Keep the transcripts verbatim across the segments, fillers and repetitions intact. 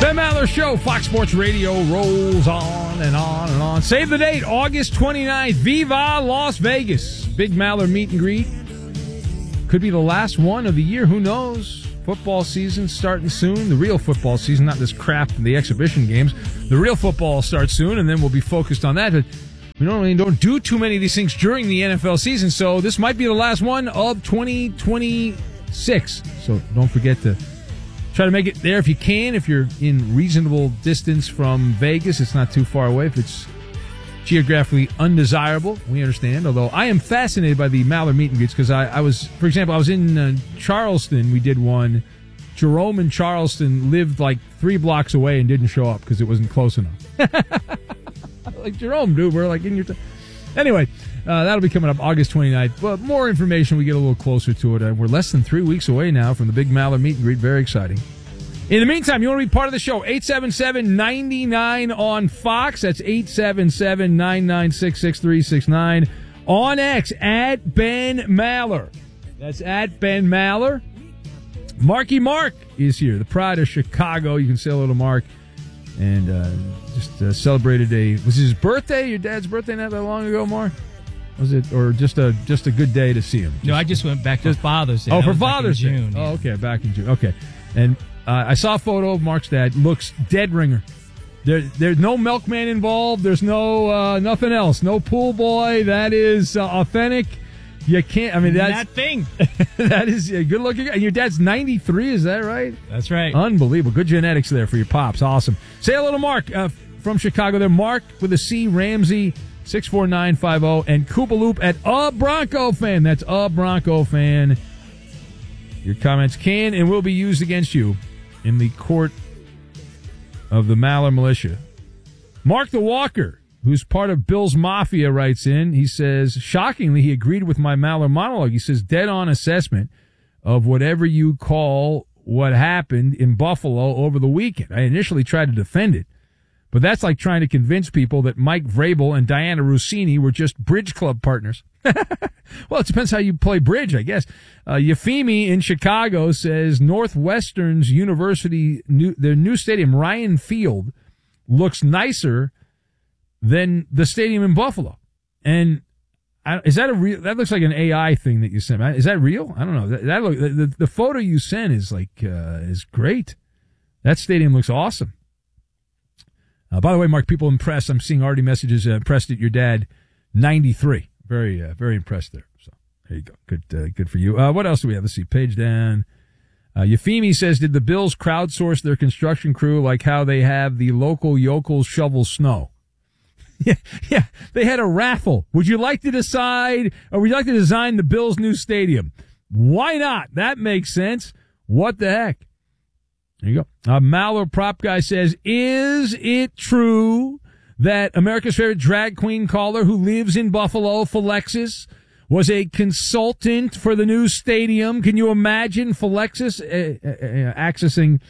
Ben Maller Show, Fox Sports Radio rolls on and on and on. Save the date, August twenty-ninth, Viva Las Vegas. Big Maller meet and greet. Could be the last one of the year, who knows? Football season starting soon. The real football season, not this crap in the exhibition games. The real football starts soon, and then we'll be focused on that. But we normally don't do too many of these things during the N F L season, so this might be the last one of twenty twenty-six. So don't forget to try to make it there if you can. If you're in reasonable distance from Vegas, it's not too far away. If it's geographically undesirable, we understand. Although I am fascinated by the Maller meet and greets because I, I was, for example, I was in uh, Charleston. We did one. Jerome in Charleston lived like three blocks away and didn't show up because it wasn't close enough. Like, Jerome, dude, we're like in your... T- anyway, uh, that'll be coming up August twenty-ninth. But more information, we get a little closer to it. Uh, we're less than three weeks away now from the big Maller meet and greet. Very exciting. In the meantime, you want to be part of the show, eight seven seven, nine nine on Fox. That's eight seven seven, nine nine six, six three six nine. On X, at Ben Maller. That's at Ben Maller. Marky Mark is here, the pride of Chicago. You can say hello to Mark. And uh, just uh, celebrated a... Was it his birthday? Your dad's birthday not that long ago, Mark? Was it? Or just a just a good day to see him? Just, no, I just went back for Father's Day. Oh, that for Father's Day. June, yeah. Oh, okay, back in June. Okay. And... Uh, I saw a photo of Mark's dad. Looks dead ringer. There, there's no milkman involved. There's no uh, nothing else. No pool boy. That is uh, authentic. You can't. I mean, that's that thing. That is uh, good looking. And your dad's ninety-three. Is that right? That's right. Unbelievable. Good genetics there for your pops. Awesome. Say hello to Mark uh, from Chicago. There, Mark with a C. Ramsey six four nine five zero and Koopaloop at a Bronco fan. That's a Bronco fan. Your comments can and will be used against you in the court of the Maller militia. Mark the Walker, who's part of Bill's Mafia, writes in. He says, shockingly, he agreed with my Maller monologue. He says, dead-on assessment of whatever you call what happened in Buffalo over the weekend. I initially tried to defend it, but that's like trying to convince people that Mike Vrabel and Diana Rossini were just bridge club partners. Well, it depends how you play bridge, I guess. Uh, Yafimi in Chicago says Northwestern's University, new, their new stadium, Ryan Field, looks nicer than the stadium in Buffalo. And I, is that a real? That looks like an A I thing that you sent. Is that real? I don't know. That, that look, the, the photo you sent is like uh, is great. That stadium looks awesome. Uh, by the way, Mark, people impressed. I'm seeing already messages uh, impressed at your dad, ninety-three. Very, uh, very impressed there. So there you go. Good, uh, good for you. Uh, what else do we have? Let's see. Page down. Uh, Yafimi says, did the Bills crowdsource their construction crew like how they have the local yokels shovel snow? Yeah, yeah. They had a raffle. Would you like to decide, or would you like to design the Bills' new stadium? Why not? That makes sense. What the heck? There you go. Uh, Maller Prop Guy says, is it true that America's favorite drag queen caller who lives in Buffalo, Philexis, was a consultant for the new stadium? Can you imagine Philexis uh, uh, accessing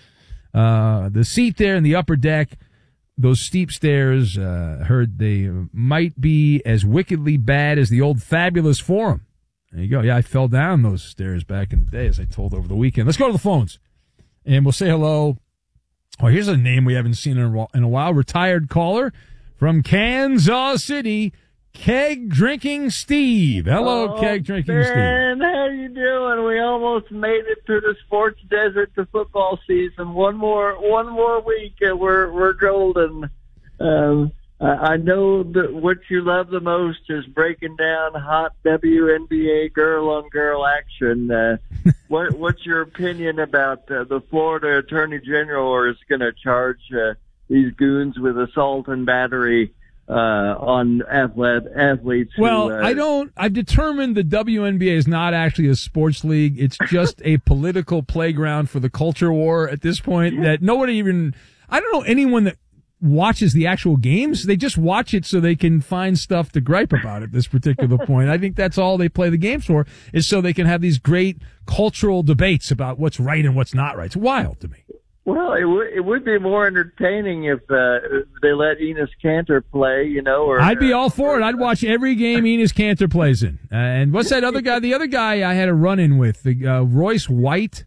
uh, the seat there in the upper deck? Those steep stairs, uh, heard they might be as wickedly bad as the old Fabulous Forum. There you go. Yeah, I fell down those stairs back in the day, as I told over the weekend. Let's go to the phones, and we'll say hello. Oh, here's a name we haven't seen in a, in a while. Retired caller from Kansas City, Keg Drinking Steve. Hello, oh, Keg Drinking Ben, Steve. Ben, how you doing? We almost made it through the sports desert to football season. One more, one more week, and we're we're golden. Um, I, I know that what you love the most is breaking down hot W N B A girl-on-girl action. Uh, what what's your opinion about uh, the Florida Attorney General is going to charge uh, these goons with assault and battery uh, on athlete, athletes? Well, who, uh, I don't, I've determined the W N B A is not actually a sports league. It's just a political playground for the culture war at this point that nobody even, I don't know anyone that watches the actual games. They just watch it so they can find stuff to gripe about at this particular point. I think that's all they play the games for, is so they can have these great cultural debates about what's right and what's not right. It's wild to me. Well, it would it would be more entertaining if uh, they let Enes Kanter play, you know. Or I'd be all for it. I'd watch every game Enes Kanter plays in. Uh, and what's that other guy? The other guy I had a run-in with, the, uh, Royce White.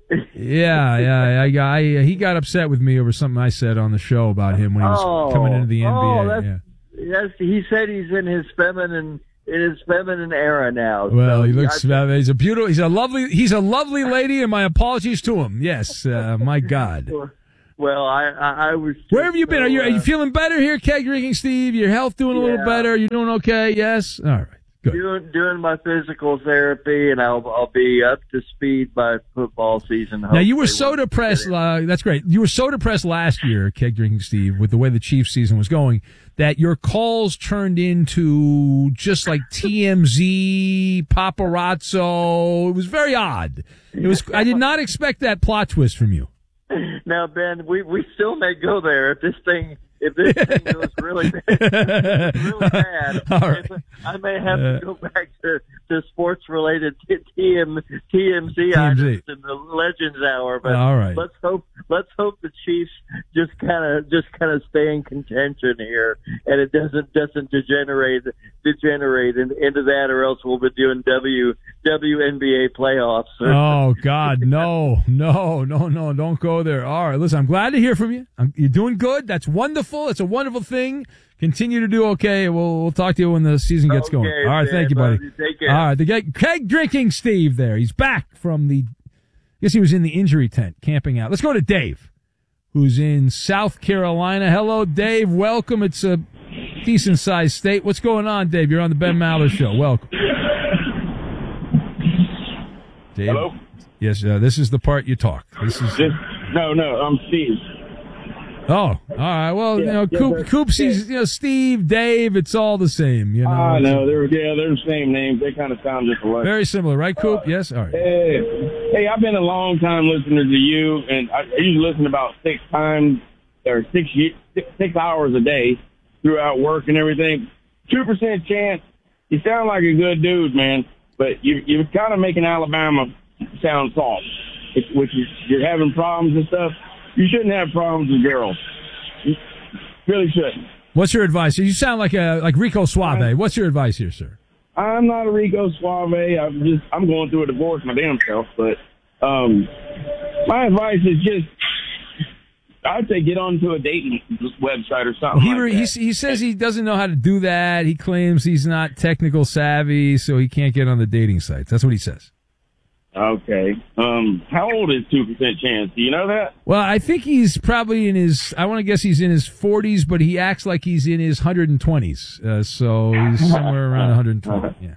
Yeah, yeah, I, I, he got upset with me over something I said on the show about him when he was oh, coming into the N B A. Oh, that's, yeah. Yes, he said he's in his feminine in his feminine era now. Well, so he looks. I, Uh, he's a beautiful. He's a lovely. He's a lovely lady, and my apologies to him. Yes, uh, my God. Well, I, I, I was. Where have you been? So, Are you are you uh, feeling better here, keg drinking, Steve? Your health doing a little Yeah. better? You doing okay? Yes. All right. Good. Doing doing my physical therapy, and I'll I'll be up to speed by football season. Now you were hopefully, so when we depressed. get in. Uh, that's great. You were so depressed last year, keg drinking Steve, with the way the Chiefs season was going, that your calls turned into just like T M Z, paparazzo. It was very odd. It was. I did not expect that plot twist from you. Now, Ben, we we still may go there if this thing if this thing goes really bad. really bad. All right. I may have Uh, to go back to, to sports related T M T M Z T M Z. items in the Legends Hour. But All right. let's hope let's hope the Chiefs just kind of just kind of stay in contention here, and it doesn't doesn't degenerate degenerate in, into that, or else we'll be doing W W N B A playoffs. Oh God, no, no, no, no! Don't go there. All right, listen, I'm glad to hear from you. I'm, you're doing good. That's wonderful. It's a wonderful thing. Continue to do okay. We'll we'll talk to you when the season gets Okay, going. All right, man, thank you, buddy. buddy. Take care. All right, the keg, keg drinking Steve there. He's back from the. I guess he was in the injury tent camping out. Let's go to Dave, who's in South Carolina. Hello, Dave. Welcome. It's a decent sized state. What's going on, Dave? You're on the Ben Maller Show. Welcome. Dave. Hello? Yes, uh, this is the part you talk. This is. Just, no, no, I'm Steve. Oh, all right. Well, you Yeah, know, yeah, Coop, but- Coopsy's, you know, Steve, Dave. It's all the same. You know. I know, they're, yeah, they're the same names. They kind of sound just alike. Very similar, right, Coop? Yes. All right. Hey, hey, I've been a long time listener to you, and I, I usually listen about six times or six, ye- six six hours a day throughout work and everything. Two percent chance. You sound like a good dude, man, but you you're kind of making Alabama sound soft, which, which is you're having problems and stuff. You shouldn't have problems with girls. You really shouldn't. What's your advice? You sound like a like Rico Suave. What's your advice here, sir? I'm not a Rico Suave. I'm just I'm going through a divorce my damn self. But um, my advice is just I'd say get onto a dating website or something. He like re- he, that. he says he doesn't know how to do that. He claims he's not technical savvy, so he can't get on the dating sites. That's what he says. Okay. Um, how old is two percent chance? Do you know that? Well, I think he's probably in his, I want to guess he's in his forties, but he acts like he's in his one hundred twenties. Uh, so he's somewhere around one hundred twenty. Yeah.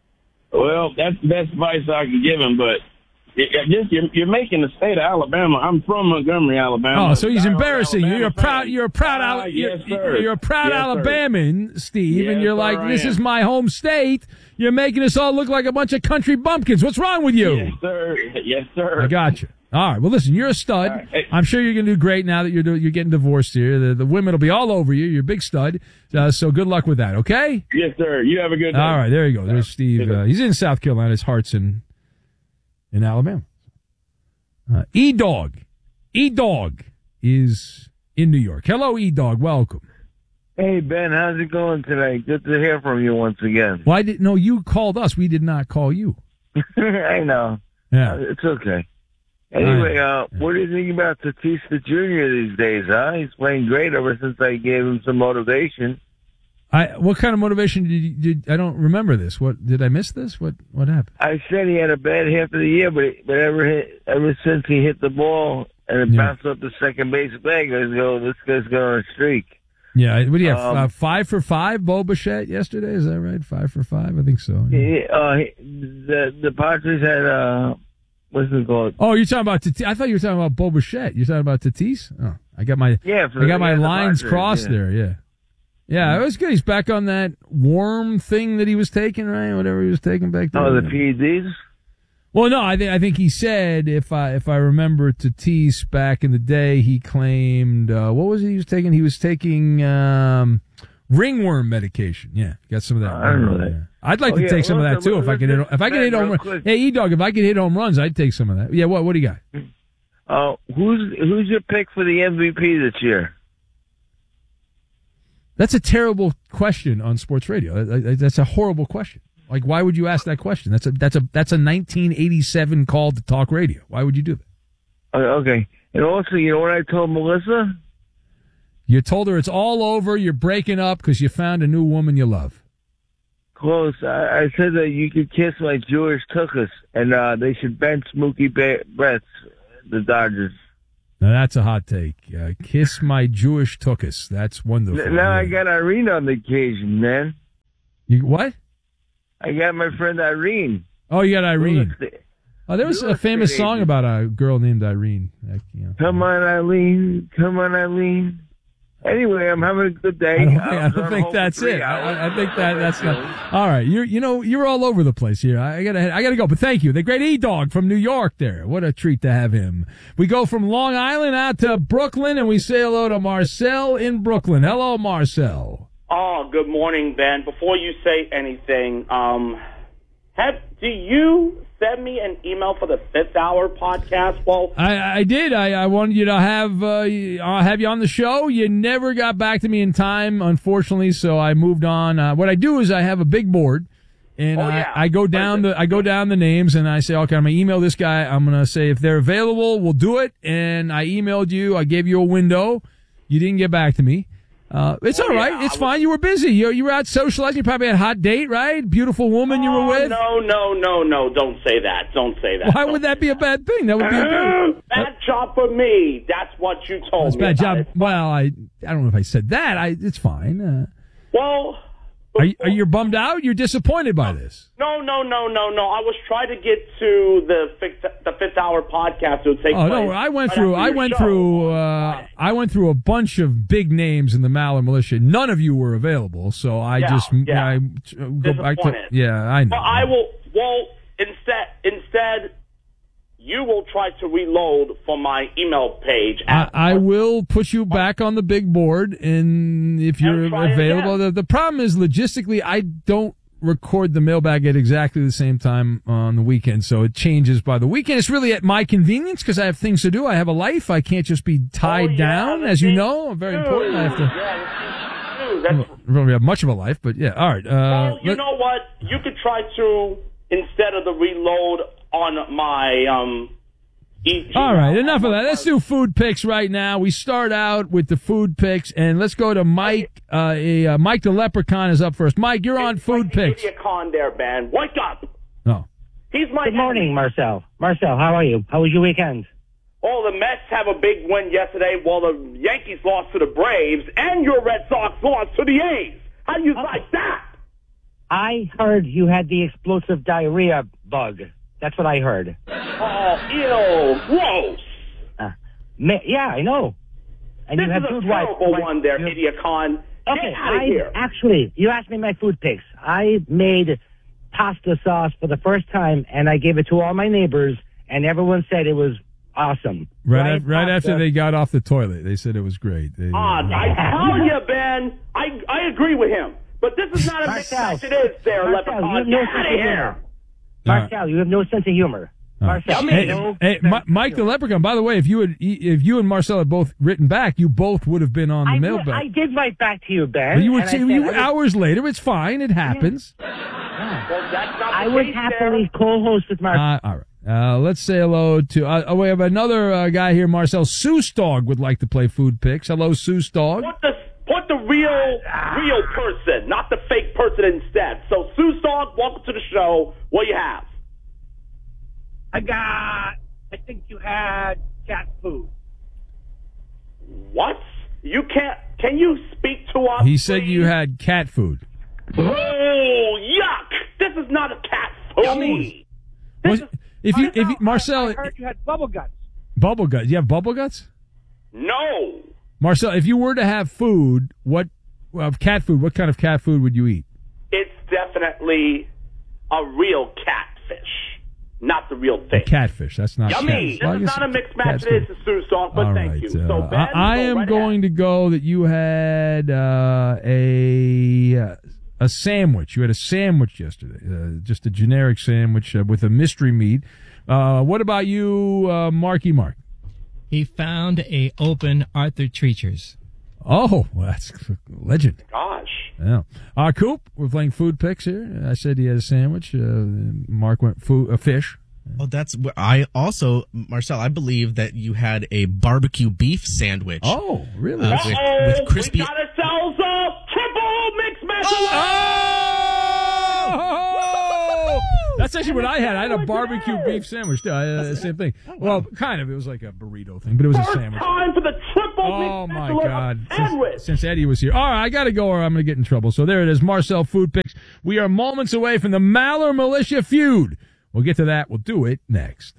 Well, that's the best advice I can give him. But it, it just you're, you're making the state of Alabama. I'm from Montgomery, Alabama. Oh, so he's I'm an embarrassing you. Alabama You're proud. fan. You're a proud. Ah, Al- yes, you're, sir. you're a proud Yes, sir. Alabamian, Steve, and Yes, you're sir, like, I this am. is my home state. You're making us all look like a bunch of country bumpkins. What's wrong with you? Yes, sir. Yes, sir. I got you. All right. Well, listen, you're a stud. All right. Hey. I'm sure you're going to do great now that you're do- you're getting divorced here. The, the women will be all over you. You're a big stud. Uh, so good luck with that. Okay. Yes, sir. You have a good day. All right. There you go. There's Steve. Uh, he's in South Carolina. His heart's in in Alabama. Uh, E Dog. E Dog is in New York. Hello, E Dog. Welcome. Hey, Ben, how's it going today? Good to hear from you once again. Why did no? You called us. We did not call you. I know. Yeah. Uh, it's okay. Anyway, uh, what do you think about Tatis Junior these days, huh? He's playing great ever since I gave him some motivation. I. What kind of motivation did you? Did I don't remember this? What did I miss? This? What? What happened? I said he had a bad half of the year, but but ever hit, ever since he hit the ball and it Yeah. bounced up the second base leg, I go, this guy's going on a streak. Yeah. What do you have? Um, uh, five for five, Bo Bichette yesterday. Is that right? Five for five. I think so. Yeah. He, uh, he, the the Padres had uh, what's it called? Oh, you're talking about Tatis. I thought you were talking about Bo Bichette. You're talking about Tatis. Oh, I got my. Yeah, for I got the- my yeah, the lines Padres, crossed yeah. there. Yeah. Yeah, it was good. He's back on that worm thing that he was taking, right? Whatever he was taking back there. Oh, the P E Ds. Well, no, I think I think he said, if I if I remember Tatis back in the day, he claimed uh, what was it he was taking? He was taking um, ringworm medication. Yeah, got some of that. I don't know that. Yeah. I'd like Oh, to yeah, take some well, of that too. well, If I could, hit, if I could Ben, hit home real run. quick. Hey, E Dog, if I could hit home runs, I'd take some of that. Yeah, what what do you got? Uh, who's who's your pick for the M V P this year? That's a terrible question on sports radio. That- that- That's a horrible question. Like, why would you ask that question? That's a that's a that's a nineteen eighty-seven call to talk radio. Why would you do that? Uh, okay. And also, you know what I told Melissa? You told her it's all over, you're breaking up because you found a new woman you love. Close. I, I said that you could kiss my Jewish tuchus, and uh, they should bench Mookie ba- Betts, the Dodgers. Now, that's a hot take. Uh, kiss my Jewish tuchus. That's wonderful. N- now I got Irene on the occasion, man. You what? I got my friend Irene. Oh, you got Irene. Real estate- Oh, there was real a famous estate song agent. about a girl named Irene. Like, you know. Come on, Eileen. Come on, Eileen. Anyway, I'm having a good day. I don't think, I I was don't on think hold for that's three it. hours. I, I think that that's not. All right, you you know you're all over the place here. I gotta I gotta go, but thank you. The great E Dog from New York. There, what a treat to have him. We go from Long Island out to Brooklyn, and we say hello to Marcel in Brooklyn. Hello, Marcel. Oh, good morning, Ben. Before you say anything, um, have do you send me an email for the Fifth Hour podcast? Well, I, I did. I, I wanted you to have uh, I'll have you on the show. You never got back to me in time, unfortunately, so I moved on. Uh, what I do is I have a big board, and Oh, yeah. I, I go down the I go down the names, and I say, okay, I'm gonna email this guy. I'm gonna say if they're available, we'll do it. And I emailed you. I gave you a window. You didn't get back to me. Uh, it's Oh, all right. yeah, It's I was- fine. You were busy. You you were out socializing. You probably had a hot date, right? Beautiful woman you were oh, with. no, no, no, no! Don't say that. Don't say that. Why Don't would that be a bad thing? That would be a good. Bad job for me. That's what you told It's a me. bad about job. it. Well, I I don't know if I said that. I it's fine. Uh, Well, are you, are you bummed out? You're disappointed by this? no, no, no, no, no. I was trying to get to the fifth, the Fifth Hour podcast. It would take Oh place no, I went right through. after I your went show. through. Uh, I went through a bunch of big names in the Maller Militia. None of you were available, so I Yeah, just yeah. I go back to. Disappointed. Yeah, I know. Well, I will. Well, instead, instead, you will try to reload from my email page. I, I will put you back on the big board, and if you're And try it available, again. the, the problem is logistically, I don't record the mailbag at exactly the same time on the weekend, so it changes by the weekend. It's really at my convenience because I have things to do. I have a life. I can't just be tied Oh, yeah, down, the as you thing- know. Very Dude, important. I have to. Yeah, dude, that's, I don't really have much of a life, but yeah. All right. Uh, well, you let- know what? You could try to, instead of the reload on my um. E- All right, enough of that. Let's do food picks right now. We start out with the food picks, and let's go to Mike. Uh, a, uh, Mike the Leprechaun is up first. Mike, you're on It's food like the picks. idiot con there, man. Wake up! Oh. He's my Good morning, Marcel. Marcel, how are you? How was your weekend? Oh, the Mets have a big win yesterday, while the Yankees lost to the Braves, and your Red Sox lost to the A's. How do you like that? I heard you had the explosive diarrhea bug. That's what I heard. Oh, ew, gross. Uh, ma- yeah, I know. And This you have is a food wipes. terrible Like- one there, you- idiot con. Okay, Get out of I here. actually, you asked me my food picks. I made pasta sauce for the first time, and I gave it to all my neighbors, and everyone said it was awesome. Right, af- right pasta. after they got off the toilet, they said it was great. They, Ah, I tell you, Ben, I I agree with him. But this is not a mixed Marcel, match. It is there, Marcel, Leprechaun. you have Get no out sense of of here. humor. Marcel, you have no sense of humor. All right. Marcel, Hey, no hey, sense Mi- of Mike the humor. Leprechaun. By the way, if you had, if you and Marcel had both written back, you both would have been on the I, did, mailbag. I did write back to you, Ben. But you would and I see said you I was- hours later. It's fine. It happens. Well, that's not I the would case happily co-host with Marcel. Uh, all right. Uh, let's say hello to. Uh, oh, we have another uh, guy here. Marcel Seuss Dog would like to play food picks. Hello, Seuss Dog. Put the put the real real person, not the fake person instead. So, Sue Dog, welcome to the show. What do you have? I got, I think you had cat food. What? You can't. Can you speak to us? He said please? you had cat food. Oh, yuck! This is not a cat food. Yummy. Was, if you, if you, Marcel, Marcel, I heard you had bubble guts. bubble guts. You have bubble guts, No. Marcel. If you were to have food, what of cat food? What kind of cat food would you eat? It's definitely a real catfish, not the real thing. Catfish. That's not Yummy. cat- well, I This is guess not a mixed cat's match. It is food. a Sue Dog, but All thank right, you. uh, So, Ben, I, I go am right going ahead. to go that you had uh, a uh, a sandwich. You had a sandwich yesterday, uh, just a generic sandwich uh, with a mystery meat. Uh, what about you, uh, Marky Mark? He found a open Arthur Treacher's. Oh, well, that's legend. Gosh. Yeah. Uh, Coop, we're playing food picks here. I said he had a sandwich. Uh, Mark went food, a fish. Oh, that's I also, Marcel, I believe that you had a barbecue beef sandwich. Oh, really? Uh, with, with crispy. We got ourselves a triple mix match. Oh! That's actually what I had. I had a barbecue beef sandwich. Uh, same thing. Well, kind of. It was like a burrito thing, but it was a sandwich. Time for the triple Oh, mix my match God. sandwich. Since, since Eddie was here. All right, I got to go or I'm going to get in trouble. So there it is, Marcel Food Picks. We are moments away from the Maller Militia feud. We'll get to that. We'll do it next.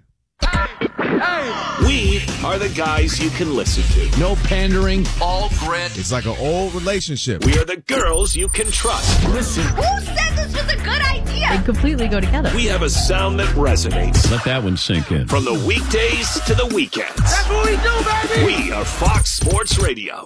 We are the guys you can listen to. No pandering, all grit. It's like an old relationship. We are the girls you can trust. Listen. Who said this was a good idea? They completely go together. We have a sound that resonates. Let that one sink in. From the weekdays to the weekends. That's what we do, baby! We are Fox Sports Radio.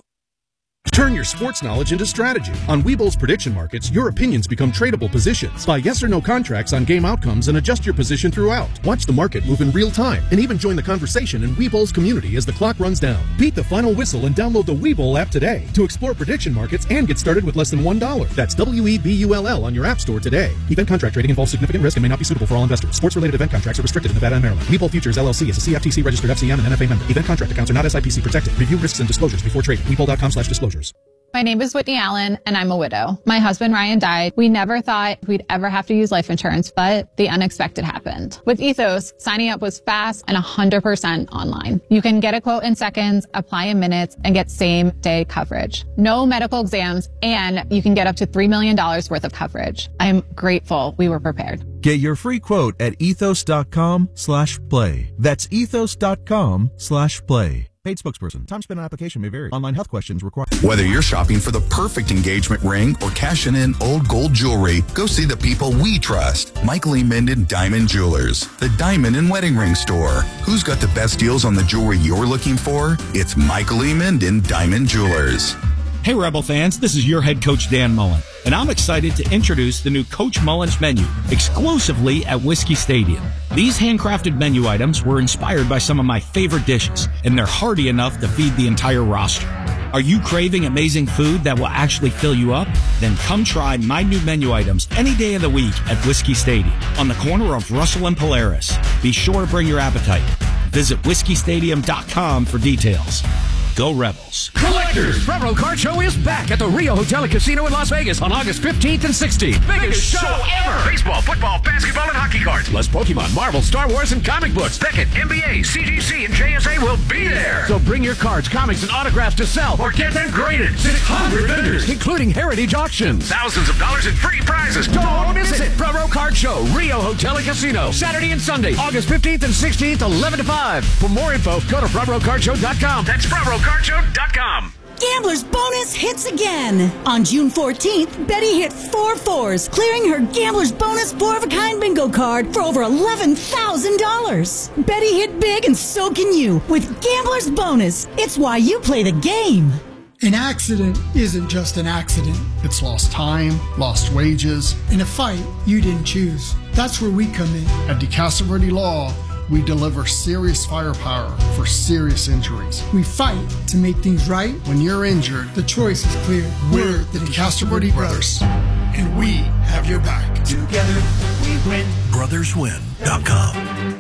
Turn your sports knowledge into strategy. On Webull's prediction markets, your opinions become tradable positions. Buy yes or no contracts on game outcomes and adjust your position throughout. Watch the market move in real time and even join the conversation in Webull's community as the clock runs down. Beat the final whistle and download the Webull app today to explore prediction markets and get started with less than one dollar. That's W E B U L L on your app store today. Event contract trading involves significant risk and may not be suitable for all investors. Sports-related event contracts are restricted in Nevada and Maryland. Webull Futures L L C is a C F T C registered F C M and N F A member. Event contract accounts are not S I P C protected. Review risks and disclosures before trading. Webull dot com slash disclosures. My name is Whitney Allen, and I'm a widow. My husband, Ryan, died. We never thought we'd ever have to use life insurance, but the unexpected happened. With Ethos, signing up was fast and one hundred percent online. You can get a quote in seconds, apply in minutes, and get same-day coverage. No medical exams, and you can get up to three million dollars worth of coverage. I'm grateful we were prepared. Get your free quote at ethos.com slash play. That's ethos.com slash play. Paid spokesperson. Time spent on application may vary. Online health questions required. Whether you're shopping for the perfect engagement ring or cashing in old gold jewelry, go see the people we trust. Michael E. Minden Diamond Jewelers, the diamond and wedding ring store. Who's got the best deals on the jewelry you're looking for? It's Michael E. Minden Diamond Jewelers. Hey, Rebel fans, this is your head coach, Dan Mullen, and I'm excited to introduce the new Coach Mullen's menu exclusively at Whiskey Stadium. These handcrafted menu items were inspired by some of my favorite dishes, and they're hearty enough to feed the entire roster. Are you craving amazing food that will actually fill you up? Then come try my new menu items any day of the week at Whiskey Stadium on the corner of Russell and Polaris. Be sure to bring your appetite. Visit whiskey stadium dot com for details. Go Rebels. Collectors, Front Row Card Show is back at the Rio Hotel and Casino in Las Vegas on August fifteenth and sixteenth. Biggest, Biggest show, show ever! Baseball, football, basketball, and hockey cards, plus Pokemon, Marvel, Star Wars, and comic books. Beckett, N B A, C G C, and J S A will be there. So bring your cards, comics, and autographs to sell or get them graded. six hundred vendors, including Heritage Auctions. Thousands of dollars in free prizes. Don't miss it. Front Row Card Show, Rio Hotel and Casino. Saturday and Sunday, August fifteenth and sixteenth, eleven to five. For more info, go to front row card show dot com. That's front row card show dot com. Gambler's Bonus hits again. On June fourteenth, Betty hit four fours, clearing her Gambler's Bonus four-of-a-kind bingo card for over eleven thousand dollars. Betty hit big, and so can you with Gambler's Bonus. It's why you play the game. An accident isn't just an accident. It's lost time, lost wages, in a fight you didn't choose. That's where we come in. At DeCastro Law, we deliver serious firepower for serious injuries. We fight to make things right. When you're injured, the choice is clear. We're the DeCastro Brothers, and we have your back. Together, we win. brothers win dot com.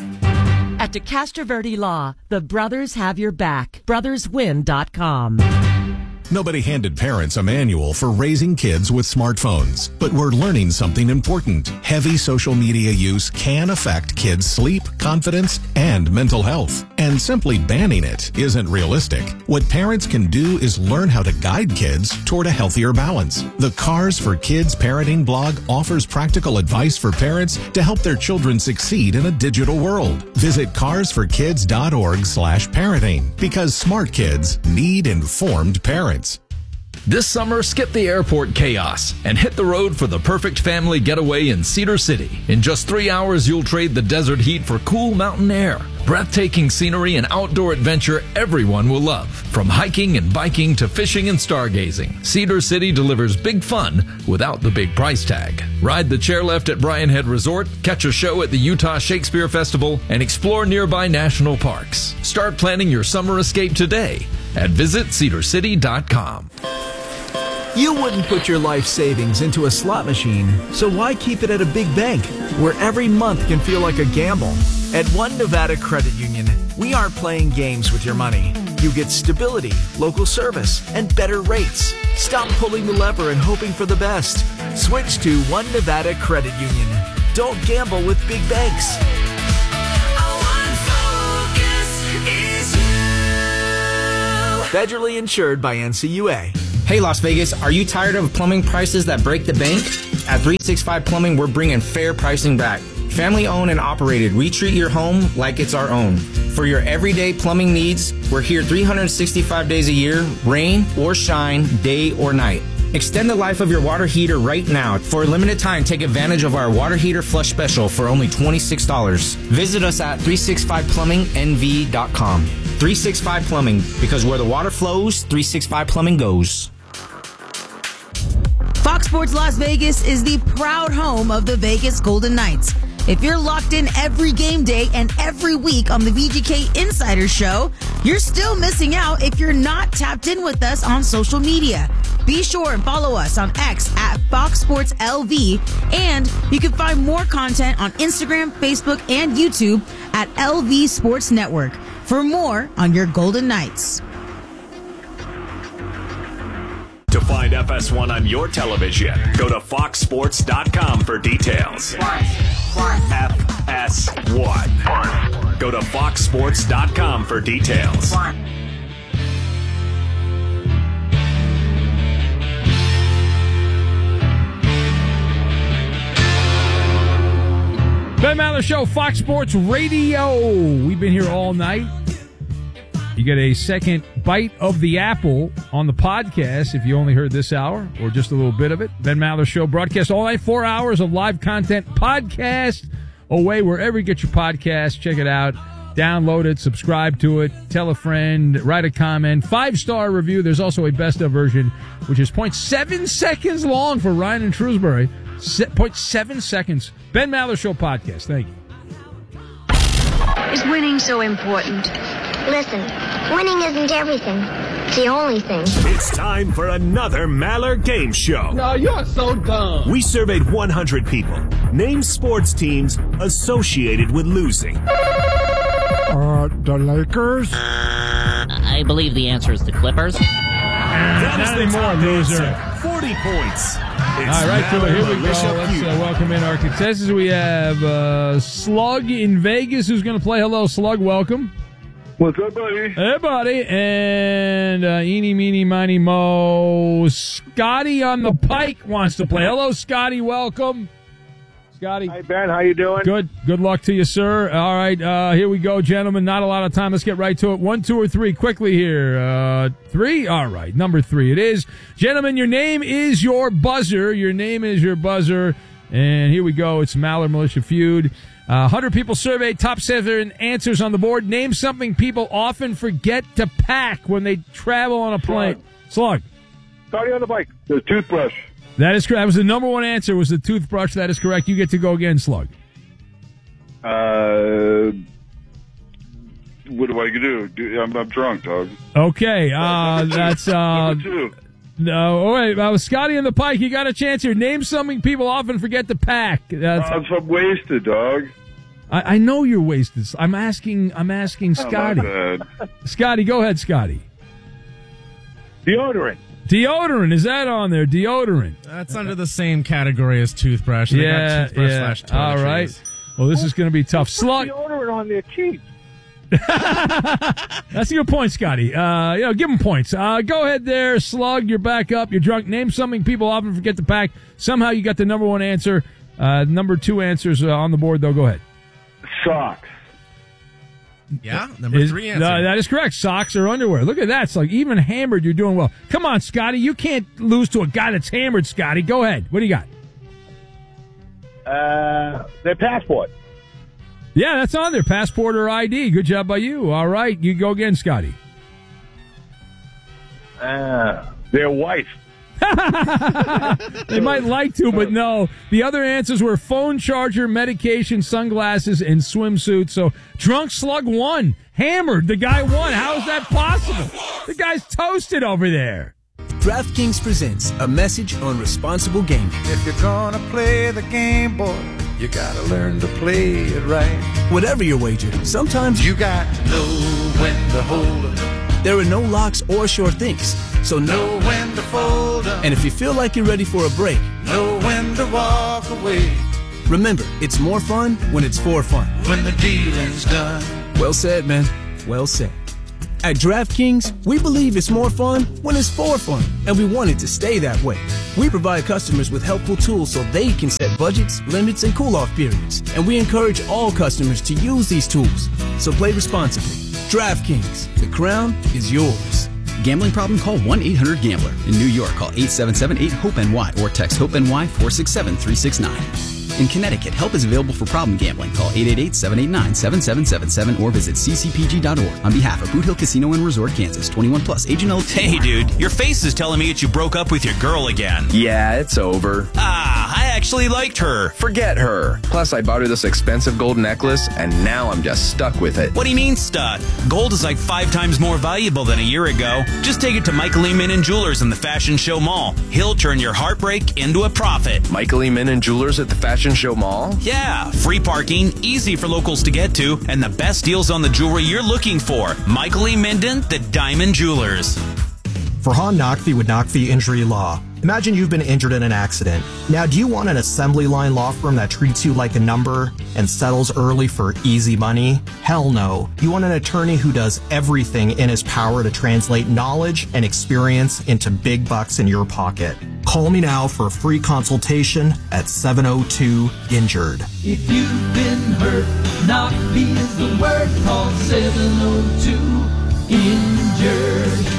At DeCastro Law, the brothers have your back. brothers win dot com. Nobody handed parents a manual for raising kids with smartphones, but we're learning something important. Heavy social media use can affect kids' sleep, confidence, and mental health. And simply banning it isn't realistic. What parents can do is learn how to guide kids toward a healthier balance. The Cars for Kids parenting blog offers practical advice for parents to help their children succeed in a digital world. Visit cars for kids dot org slash parenting, because smart kids need informed parents. This summer, skip the airport chaos and hit the road for the perfect family getaway in Cedar City. In just three hours, you'll trade the desert heat for cool mountain air, breathtaking scenery, and outdoor adventure everyone will love. From hiking and biking to fishing and stargazing, Cedar City delivers big fun without the big price tag. Ride the chairlift at Bryan Head Resort, catch a show at the Utah Shakespeare Festival, and explore nearby national parks. Start planning your summer escape today at visit cedar city dot com. You wouldn't put your life savings into a slot machine, so why keep it at a big bank where every month can feel like a gamble? At One Nevada Credit Union, we aren't playing games with your money. You get stability, local service, and better rates. Stop pulling the lever and hoping for the best. Switch to One Nevada Credit Union. Don't gamble with big banks. Federally insured by N C U A. Hey Las Vegas, are you tired of plumbing prices that break the bank? At three sixty-five Plumbing, we're bringing fair pricing back. Family owned and operated, we treat your home like it's our own. For your everyday plumbing needs, we're here three hundred sixty-five days a year, rain or shine, day or night. Extend the life of your water heater right now. For a limited time, take advantage of our water heater flush special for only twenty-six dollars. Visit us at three sixty-five plumbing N V dot com. three sixty-five Plumbing, because where the water flows, three sixty-five Plumbing goes. Fox Sports Las Vegas is the proud home of the Vegas Golden Knights. If you're locked in every game day and every week on the V G K Insider Show, you're still missing out if you're not tapped in with us on social media. Be sure and follow us on X at Fox Sports L V, and you can find more content on Instagram, Facebook, and YouTube at L V Sports Network for more on your Golden Knights. To find F S one on your television, go to fox sports dot com for details. F S one. Go to fox sports dot com for details. Ben Maller Show, Fox Sports Radio. We've been here all night. You get a second bite of the apple on the podcast if you only heard this hour or just a little bit of it. Ben Maller Show broadcast all night, four hours of live content, podcast away wherever you get your podcast. Check it out. Download it, subscribe to it, tell a friend, write a comment, five-star review. There's also a best-of version, which is zero point seven seconds long for Ryan and Shrewsbury. zero point seven seconds. Ben Maller Show podcast. Thank you. Is winning so important? Listen, winning isn't everything. It's the only thing. It's time for another Maller Game Show. No, you're so dumb. We surveyed one hundred people. Name sports teams associated with losing. Uh, the Lakers? I believe the answer is the Clippers. That is the top loser. forty points. It's All right, Killer, here we go. Militia Let's Feud. uh, welcome in our contestants. We have uh, Slug in Vegas who's going to play. Hello, Slug. Welcome. What's up, buddy? Hey, buddy. And uh, eeny, meeny, miny, mo. Scotty on the Pike wants to play. Hello, Scotty. Welcome. Scotty. Hi, Ben. How you doing? Good. Good luck to you, sir. All right, uh, here we go, gentlemen. Not a lot of time. Let's get right to it. One, two, or three. Quickly here. Uh, three? All right. Number three it is. Gentlemen, your name is your buzzer. Your name is your buzzer. And here we go. It's Maller Militia Feud. Uh, one hundred people surveyed, top seven answers on the board. Name something people often forget to pack when they travel on a plane. Slug. Starting on the bike. The toothbrush. That is correct. That was the number one answer, was the toothbrush. That is correct. You get to go again, Slug. Uh, what do I do? do I'm, I'm drunk, dog. Okay, uh, that's... Uh, Number two. No, all right. Uh, Scotty and the Pike, you got a chance here. Name something people often forget to pack. That's, Uh, I'm wasted, dog. I, I know you're wasted. I'm asking. I'm asking Scotty. Oh, my bad. Scotty, go ahead, Scotty. Deodorant. Deodorant, is that on there? Deodorant. That's under the same category as toothbrush. They Yeah, got toothbrush yeah. slash toiletries. All right. Well, this is going to be tough. Slug. Deodorant on their cheap. That's a good point, Scotty. Uh, you know, give him points. Uh, go ahead there, Slug. You're back up. You're drunk. Name something people often forget to pack. Somehow you got the number one answer. Uh, number two answers uh, on the board, though. Go ahead. Socks. Yeah, number Is- three answer. No, that is correct. Socks or underwear. Look at that. It's like even hammered, you're doing well. Come on, Scotty. You can't lose to a guy that's hammered, Scotty. Go ahead. What do you got? Uh, their passport. Yeah, that's on there. Passport or I D. Good job by you. All right. You go again, Scotty. Uh, their wife. They might like to, but no. The other answers were phone charger, medication, sunglasses, and swimsuit. So Drunk Slug won. Hammered. The guy won. How is that possible? The guy's toasted over there. DraftKings presents a message on responsible gaming. If you're gonna play the game, boy, You gotta learn to play it right. Whatever your wager, sometimes you got to know when to hold 'em. There are no locks or sure things, so know when to fold 'em. And if you feel like you're ready for a break, know when to walk away. Remember, it's more fun when it's for fun. When the dealing's done. Well said, man. Well said. At DraftKings, we believe it's more fun when it's for fun, and we want it to stay that way. We provide customers with helpful tools so they can set budgets, limits, and cool-off periods, and we encourage all customers to use these tools. So play responsibly. DraftKings, the crown is yours. Gambling problem? Call one eight hundred gambler. In New York, call eight seven seven eight hope N Y or text HOPE-NY four six seven three six nine. In Connecticut, help is available for problem gambling. Call eight eight eight, seven eight nine, seven seven seven seven or visit c c p g dot org. On behalf of Boot Hill Casino and Resort, Kansas, twenty-one plus, age and eligible. Hey, dude, your face is telling me that you broke up with your girl again. Yeah, it's over. Ah, I actually liked her. Forget her. Plus, I bought her this expensive gold necklace, and now I'm just stuck with it. What do you mean stuck? Gold is like five times more valuable than a year ago. Just take it to Michael E. Minnan Jewelers in the Fashion Show Mall. He'll turn your heartbreak into a profit. Michael E. Minnan Jewelers at the Fashion Show Mall? Yeah, free parking, easy for locals to get to, and the best deals on the jewelry you're looking for. Michael E. Minden, the Diamond Jewelers. Farhan Naqvi with Naqvi Injury Law. Imagine you've been injured in an accident. Now, do you want an assembly line law firm that treats you like a number and settles early for easy money? Hell no. You want an attorney who does everything in his power to translate knowledge and experience into big bucks in your pocket. Call me now for a free consultation at seven oh two injured. If you've been hurt, Naqvi is the word. Call seven oh two injured.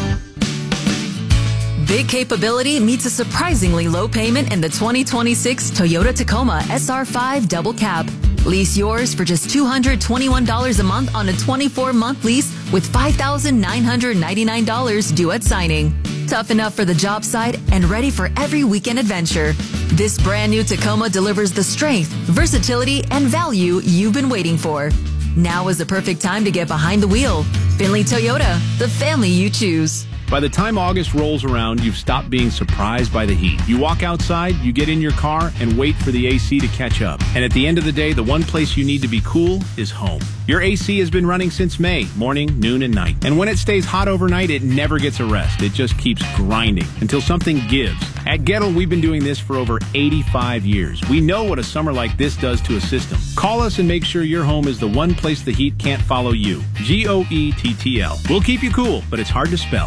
Big capability meets a surprisingly low payment in the twenty twenty-six Toyota Tacoma S R five Double Cab. Lease yours for just two hundred twenty-one dollars a month on a twenty-four month lease with five thousand nine hundred ninety-nine dollars due at signing. Tough enough for the job site and ready for every weekend adventure. This brand new Tacoma delivers the strength, versatility, and value you've been waiting for. Now is the perfect time to get behind the wheel. Finley Toyota, the family you choose. By the time August rolls around, you've stopped being surprised by the heat. You walk outside, you get in your car, and wait for the A C to catch up. And at the end of the day, the one place you need to be cool is home. Your A C has been running since May, morning, noon, and night. And when it stays hot overnight, it never gets a rest. It just keeps grinding until something gives. At Gettle, we've been doing this for over eighty-five years. We know what a summer like this does to a system. Call us and make sure your home is the one place the heat can't follow you. G O E T T L. We'll keep you cool, but it's hard to spell.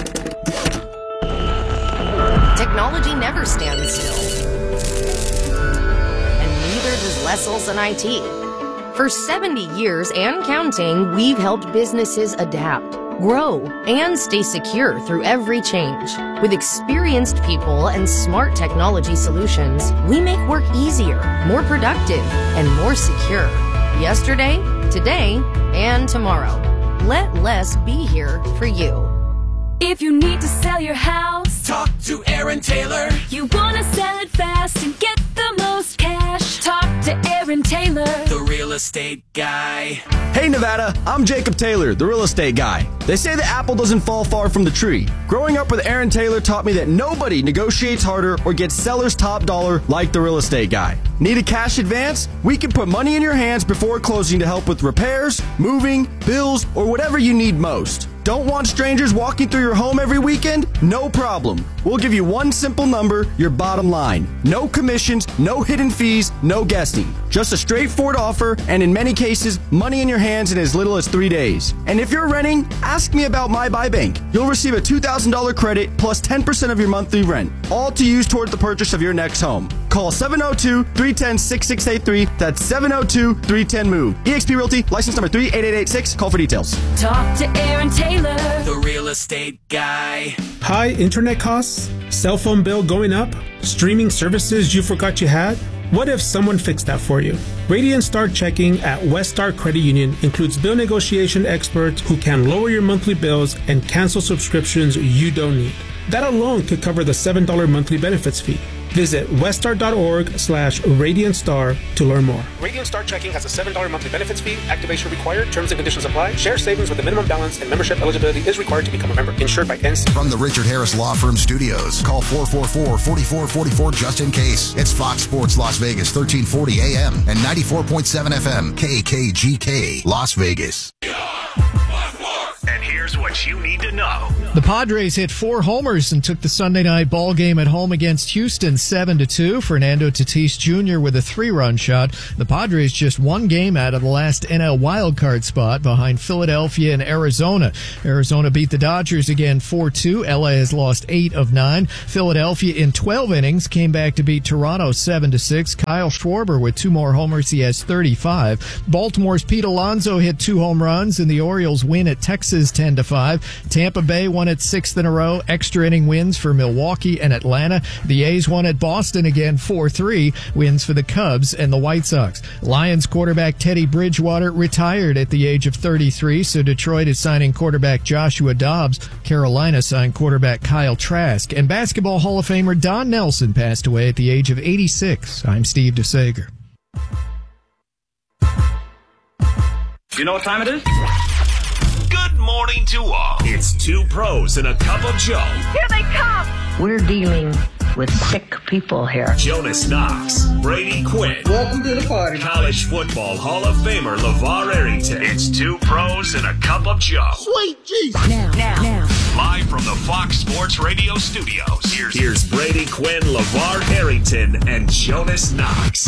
Technology never stands still. And neither does Lesselson I T. For seventy years and counting, we've helped businesses adapt, grow, and stay secure through every change. With experienced people and smart technology solutions, we make work easier, more productive, and more secure. Yesterday, today, and tomorrow. Let Les be here for you. If you need to sell your house, talk to Aaron Taylor. You want to sell it fast and get the most cash, talk to Aaron Taylor, the real estate guy. Hey Nevada, I'm Jacob Taylor, the real estate guy. They say the apple doesn't fall far from the tree. Growing up with Aaron Taylor taught me that nobody negotiates harder or gets seller's top dollar like the real estate guy. Need a cash advance? We can put money in your hands before closing to help with repairs, moving, bills, or whatever you need most. Don't want strangers walking through your home every weekend? No problem. We'll give you one simple number, your bottom line. No commissions, no hidden fees, no guessing. Just a straightforward offer, and in many cases, money in your hands in as little as three days. And if you're renting, ask me about My Buy Bank. You'll receive a two thousand dollars credit plus ten percent of your monthly rent, all to use toward the purchase of your next home. Call seven oh two, three one oh, six six eight three. That's seven oh two, three one oh, MOVE. eXp Realty, license number three eight eight eight six. Call for details. talk to Aaron Taylor, the real estate guy. High internet costs? Cell phone bill going up? Streaming services you forgot you had? What if someone fixed that for you? Radiant Start Checking at West Star Credit Union includes bill negotiation experts who can lower your monthly bills and cancel subscriptions you don't need. That alone could cover the seven dollars monthly benefits fee. Visit weststar.org slash Radiant Star to learn more. Radiant Star Checking has a seven dollars monthly benefits fee. Activation required. Terms and conditions apply. Share savings with a minimum balance and membership eligibility is required to become a member. Insured by N C. From the Richard Harris Law Firm Studios, call four four four, four four four four just in case. It's Fox Sports Las Vegas, thirteen forty A M and ninety-four point seven F M, K K G K, Las Vegas. And here's what you need to know. The Padres hit four homers and took the Sunday night ball game at home against Houston seven to two. Fernando Tatis Junior with a three-run shot. The Padres just one game out of the last N L wildcard spot behind Philadelphia and Arizona. Arizona beat the Dodgers again four two. L A has lost eight of nine. Philadelphia in twelve innings came back to beat Toronto seven to six. Kyle Schwarber with two more homers. He has thirty-five. Baltimore's Pete Alonso hit two home runs and the Orioles win at Texas ten to five. Tampa Bay won its sixth in a row. Extra inning wins for Milwaukee and Atlanta. The A's won at Boston again four three. Wins for the Cubs and the White Sox. Lions quarterback Teddy Bridgewater retired at the age of thirty-three, so Detroit is signing quarterback Joshua Dobbs. Carolina signed quarterback Kyle Trask. And Basketball Hall of Famer Don Nelson passed away at the age of eighty-six. I'm Steve DeSager. You know what time it is? Good morning to all. It's two pros and a cup of Joe. Here they come. We're dealing with sick people here. Jonas Knox, Brady Quinn. Welcome to the party. College Football Hall of Famer LeVar Arrington. It's two pros and a cup of Joe. Sweet Jesus. Now, now, now. Live from the Fox Sports Radio studios. Here's, here's Brady Quinn, LeVar Arrington, and Jonas Knox.